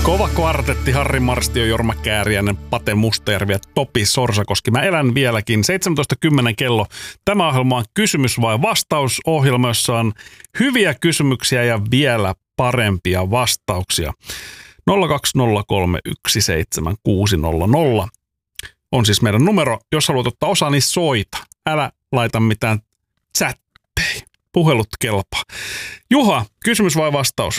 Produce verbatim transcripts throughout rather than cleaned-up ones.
Kova kvartetti, Harri Marstio, Jorma Kääriäinen, Pate Mustajärvi ja Topi Sorsakoski. Mä elän vieläkin. seitsemäntoista kymmenen kello. Tämä ohjelma on kysymys vai vastaus ohjelma, jossa on hyviä kysymyksiä ja vielä parempia vastauksia. nolla kaksi nolla kolme yksi seitsemän kuusi nolla nolla on siis meidän numero. Jos haluat ottaa osaa, niin soita. Älä laita mitään chatteja. Puhelut kelpaa. Juha, kysymys vai vastaus?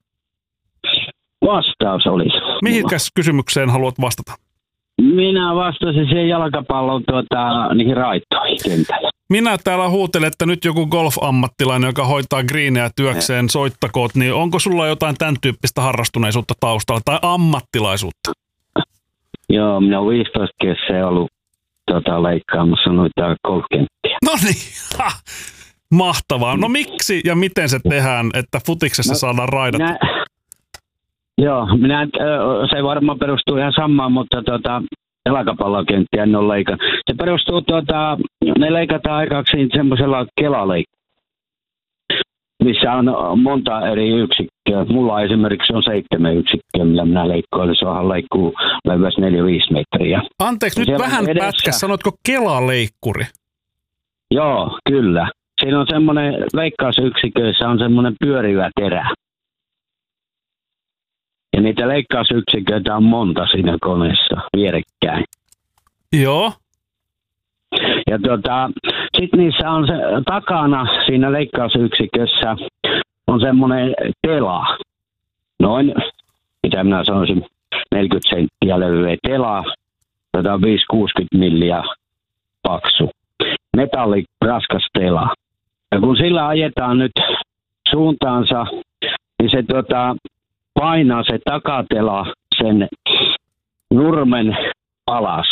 Vastaus olisi. Mihinkäs kysymykseen haluat vastata? Minä vastasin siihen jalkapallon tuota, niihin raitoihin kentällä. Minä täällä huutelen, että nyt joku golf-ammattilainen, joka hoitaa greenejä työkseen, soittakoot, niin onko sulla jotain tämän tyyppistä harrastuneisuutta taustalla tai ammattilaisuutta? Joo, minä olen viisitoista kesää ollut tota, leikkaamassa noita golfkenttiä. No niin, mahtavaa. No miksi ja miten se tehdään, että futiksessa no, saadaan raidat? Minä, joo, minä, se varmaan perustuu ihan samaan, mutta tota, jalkapallokenttiä en ole leikannut. Se perustuu, tuota, ne leikataan aikaksi semmoisella kelaleikkuilla, missä on monta eri yksikköä. Mulla esimerkiksi on seitsemän yksikköä, millä minä leikkoon. Se onhan leikkuu leveästi neljä viisi metriä. Anteeksi, nyt vähän edessä... pätkä. Sanotko kelaleikkuri? Joo, kyllä. Siinä on semmoinen leikkausyksiköissä on semmoinen pyörivä terä. Ja niitä leikkausyksiköitä on monta siinä koneessa vierekkäin. Joo. Ja tuota, sitten niissä on se takana siinä leikkausyksikössä on semmoinen tela. Noin, mitä minä sanoisin, neljäkymmentä senttiä levyä tela. Tota viisi kuusikymmentä milliä paksu. Metalli raskas tela. Ja kun sillä ajetaan nyt suuntaansa, niin se tota, painaa se takatela sen nurmen alas.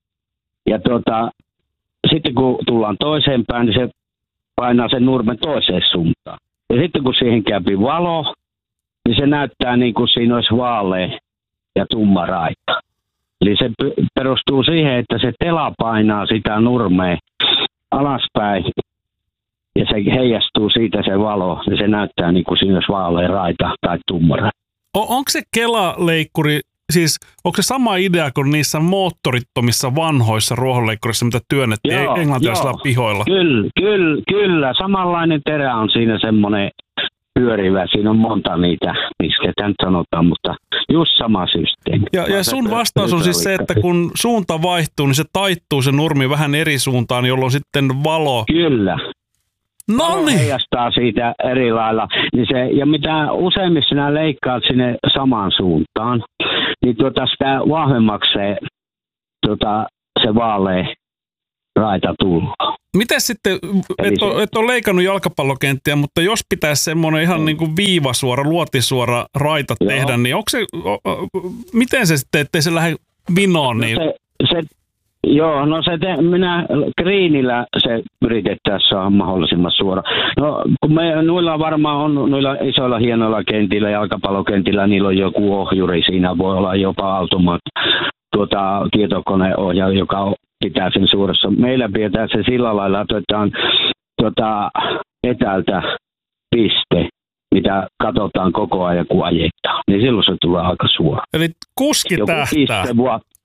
Ja tota, sitten kun tullaan toiseen päin, niin se painaa sen nurmen toiseen suuntaan. Ja sitten kun siihen käypi valo, niin se näyttää niin kuin siinä olisi vaalea ja tumma raita. Eli se perustuu siihen, että se tela painaa sitä nurmea alaspäin ja se heijastuu siitä se valo ja se näyttää niin kuin siinä olisi vaalea raita tai tumma raita. Onko se kelaleikkuri, siis onko se sama idea kuin niissä moottorittomissa vanhoissa ruohonleikkurissa, mitä työnnettiin joo, englantilaisilla joo. pihoilla? Kyllä, kyllä, kyllä. Samanlainen terä on siinä semmoinen pyörivä. Siinä on monta niitä, miksi tämän sanotaan, mutta just sama systeemi. Ja, ja sun vastaus on siis se, että kun suunta vaihtuu, niin se taittuu se nurmi vähän eri suuntaan, jolloin sitten valo... Kyllä. No niin. Heijastaa siitä eri lailla. Niin se, ja mitä useimmissa sinä leikkaat sinne samaan suuntaan, niin tuota sitä vahvemmaksi se, tuota, se vaalea raita tullut. Miten sitten, et ole, et ole leikannut jalkapallokenttiä, mutta jos pitäisi semmoinen ihan mm. niin kuin viivasuora, luotisuora raita Joo. tehdä, niin onko se, o, o, miten se sitten, ettei se lähde vinoon? Niin... No se, se, joo, no se te, minä greenillä se yritetään saada mahdollisimman suora. No kun me, noilla varmaan on, noilla isoilla hienoilla kentillä, jalkapallokentillä, niillä on joku ohjuri, siinä voi olla jopa automaat, tuota, tietokoneohjaaja, joka pitää sen suuressa. Meillä pidetään se sillä lailla, että otetaan tuota, etäältä piste, mitä katsotaan koko ajan, kun ajetaan. Niin silloin se tulee aika suora. Eli kuski joku tähtää. Piste,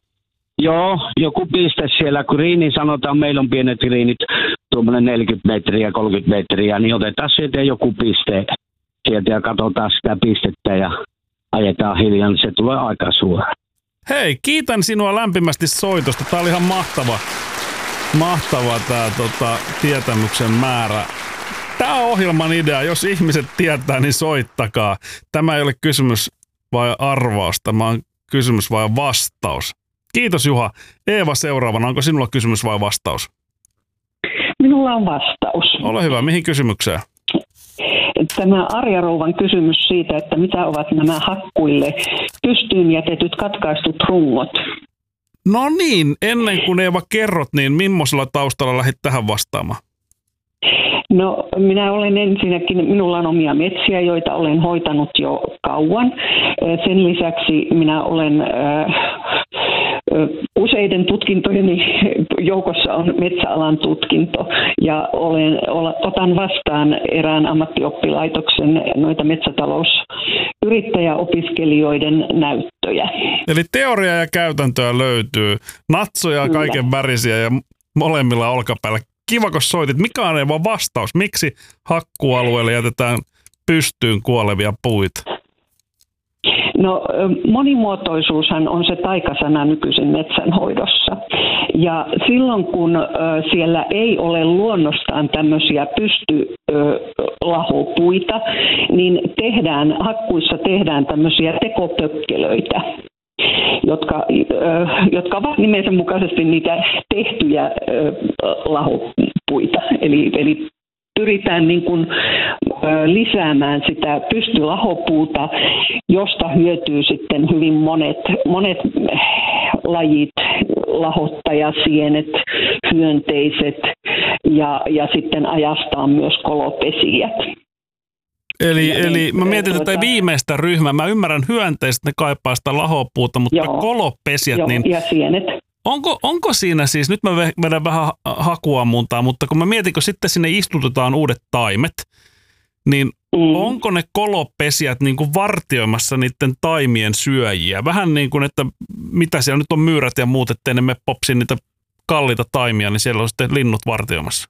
joo, joku piste siellä, kun riini sanotaan, meillä on pienet riinit, tuommoinen neljäkymmentä metriä, kolmekymmentä metriä, niin otetaan sieltä joku piste sieltä ja katsotaan sitä pistettä ja ajetaan hiljaa, niin se tulee aika suora. Hei, kiitän sinua lämpimästi soitosta. Tämä oli ihan mahtava, mahtava tämä tota, tietämyksen määrä. Tämä on ohjelman idea. Jos ihmiset tietää, niin soittakaa. Tämä ei ole kysymys vai arvaus. Tämä on kysymys vai vastaus. Kiitos Juha. Eeva seuraavana. Onko sinulla kysymys vai vastaus? Minulla on vastaus. Ole hyvä. Mihin kysymykseen? Tämä Arja Rouvan kysymys siitä, että mitä ovat nämä hakkuille pystyyn jätetyt katkaistut rungot? No niin, ennen kuin Eeva kerrot, niin millaisella taustalla lähdit tähän vastaamaan? No minä olen ensinnäkin, minulla on omia metsiä, joita olen hoitanut jo kauan. Sen lisäksi minä olen äh, Useiden tutkintojeni joukossa on metsäalan tutkinto ja olen, otan vastaan erään ammattioppilaitoksen noita metsätalousyrittäjäopiskelijoiden näyttöjä. Eli teoria ja käytäntöä löytyy, natsoja kaiken värisiä ja molemmilla olkapäällä. Kiva, kun soitit. Mikä on vaan vastaus? Miksi hakkualueelle jätetään pystyyn kuolevia puita? No monimuotoisuushan on se taikasana nykyisin metsänhoidossa. Ja silloin kun ö, siellä ei ole luonnostaan tämmöisiä pystylahopuita, niin tehdään, hakkuissa tehdään tämmöisiä tekopökkelöitä, jotka, ö, jotka ovat nimensä mukaisesti niitä tehtyjä ö, lahopuita. Eli, eli pyritään niin kuin lisäämään sitä pystylahopuuta, josta hyötyy sitten hyvin monet, monet lajit, lahottajasienet, hyönteiset ja, ja sitten ajastaan myös kolopesijät. Eli, ja eli niin, mä mietin tuota, tätä viimeistä ryhmää. Mä ymmärrän hyönteiset, ne kaipaa sitä lahopuuta, mutta joo, kolopesijät, joo, niin... ja sienet. Onko, onko siinä siis, nyt mä vedän vähän hakuammuntaa, mutta kun mä mietin, kun sitten sinne istutetaan uudet taimet, niin mm. onko ne kolopesijät niin kuin vartioimassa niiden taimien syöjiä? Vähän niin kuin, että mitä siellä nyt on myyrät ja muut, ettei ne me popsi niitä kalliita taimia, niin siellä on sitten linnut vartioimassa.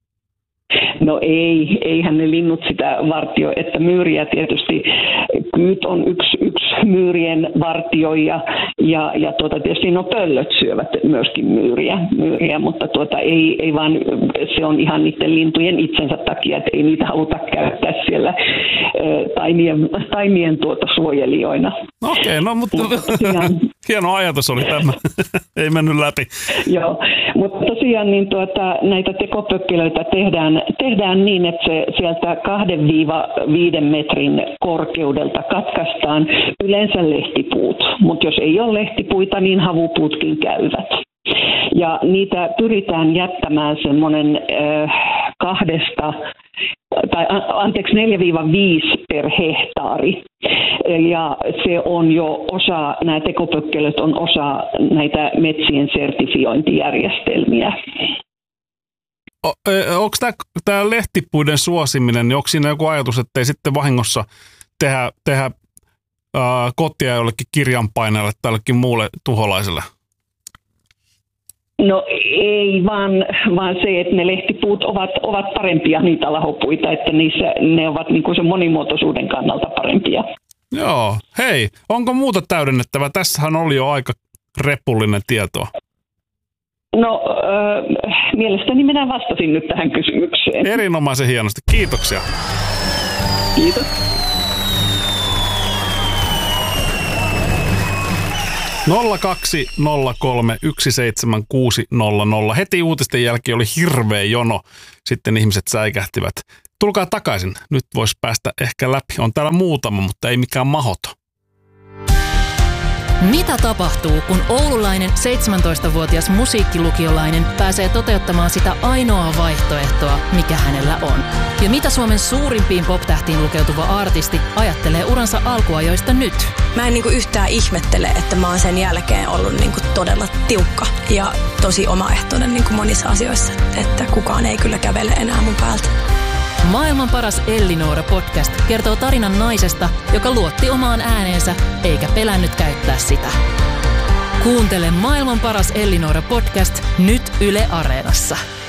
No ei, eihän ne linnut sitä vartio, että myyriä tietysti, kyyt on yksi, yksi myyrien vartioija ja, ja tuota, tietysti no pöllöt syövät myöskin myyriä, myyriä mutta tuota, ei, ei vaan, se on ihan niiden lintujen itsensä takia, että ei niitä haluta käyttää siellä ä, taimien, taimien tuota suojelijoina. Okei, okay, no mutta, mutta tosiaan, hieno ajatus oli tämä, ei mennyt läpi. Joo, mutta tosiaan niin tuota, näitä tekopökkelöitä tehdään, tehdään niin, että se sieltä kahden viiden metrin korkeudelta katkaistaan yleensä lehtipuut, mutta jos ei ole lehtipuita, niin havupuutkin käyvät. Ja niitä pyritään jättämään semmoinen äh, kahdesta, tai anteeksi neljä viisi per hehtaari. Ja se on jo osa, nämä tekopökkelöt on osa näitä metsien sertifiointijärjestelmiä. Onko tämä lehtipuiden suosiminen, niin onko siinä joku ajatus, että ei sitten vahingossa tehdä, tehdä ää, kotia jollekin kirjanpainajalle tai jollekin muulle tuholaiselle? No ei, vaan, vaan se, että ne lehtipuut ovat, ovat parempia niitä lahopuita, että niissä, ne ovat niin kuin sen monimuotoisuuden kannalta parempia. Joo, hei, onko muuta täydennettävää? Tässähän oli jo aika repullinen tietoa. No, äh, mielestäni minä vastasin nyt tähän kysymykseen. Erinomaisen hienosti. Kiitoksia. Kiitos. nolla kaksi nolla kolme yksi seitsemän kuusi nolla nolla. Heti uutisten jälkeen oli hirveä jono. Sitten ihmiset säikähtivät. Tulkaa takaisin. Nyt voisi päästä ehkä läpi. On täällä muutama, mutta ei mikään mahoto. Mitä tapahtuu, kun oululainen seitsemäntoistavuotias musiikkilukiolainen pääsee toteuttamaan sitä ainoaa vaihtoehtoa, mikä hänellä on? Ja mitä Suomen suurimpiin pop-tähtiin lukeutuva artisti ajattelee uransa alkuajoista nyt? Mä en niinku yhtään ihmettele, että mä oon sen jälkeen ollut niinku todella tiukka ja tosi omaehtoinen niinku monissa asioissa, että kukaan ei kyllä kävele enää mun päältä. Maailman paras Ellinora-podcast kertoo tarinan naisesta, joka luotti omaan ääneensä eikä pelännyt käyttää sitä. Kuuntele Maailman paras Ellinora-podcast nyt Yle Areenassa.